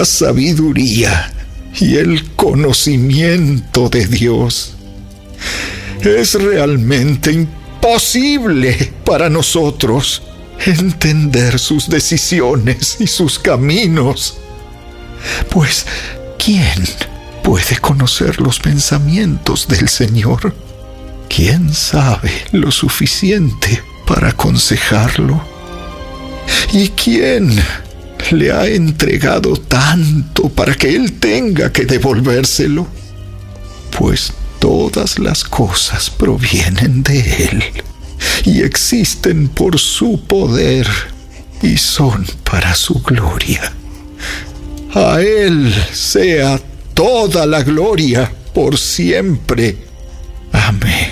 la sabiduría y el conocimiento de Dios. Es realmente imposible para nosotros entender sus decisiones y sus caminos. Pues, ¿quién puede conocer los pensamientos del Señor? ¿Quién sabe lo suficiente para aconsejarlo? ¿Y quién le ha entregado tanto para que Él tenga que devolvérselo? Pues todas las cosas provienen de Él y existen por su poder y son para su gloria. A Él sea toda la gloria por siempre. Amén.